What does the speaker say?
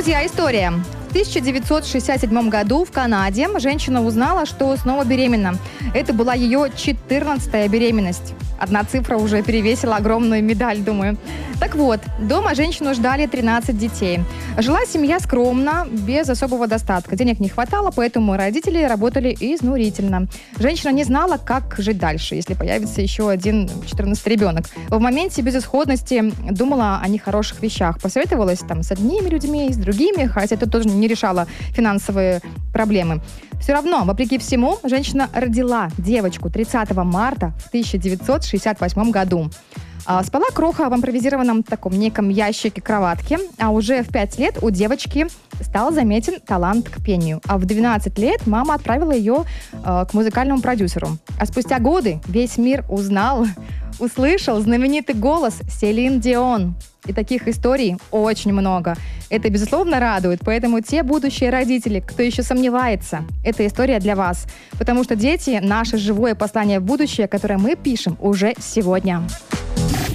Друзья, история. В 1967 году в Канаде женщина узнала, что снова беременна. Это была ее 14-я беременность. Одна цифра уже перевесила огромную медаль, думаю. Так вот, дома женщину ждали 13 детей. Жила семья скромно, без особого достатка. Денег не хватало, поэтому родители работали изнурительно. Женщина не знала, как жить дальше, если появится еще один 14-й ребенок. В моменте безысходности думала о нехороших вещах. Посоветовалась с одними людьми и с другими, хотя это тоже не решало финансовые проблемы. Все равно, вопреки всему, женщина родила девочку 30 марта в 1968 году. Спала кроха в импровизированном таком неком ящике кроватки, а уже в 5 лет у девочки стал заметен талант к пению. А в 12 лет мама отправила ее к музыкальному продюсеру. А спустя годы весь мир услышал знаменитый голос Селин Дион. И таких историй очень много. Это, безусловно, радует. Поэтому те будущие родители, кто еще сомневается, эта история для вас. Потому что дети — наше живое послание в будущее, которое мы пишем уже сегодня.